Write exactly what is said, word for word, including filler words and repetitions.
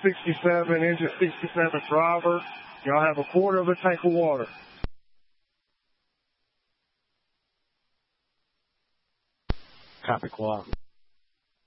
sixty-seven, engine sixty-seven driver. Y'all have a quarter of a tank of water. Copy, Quad.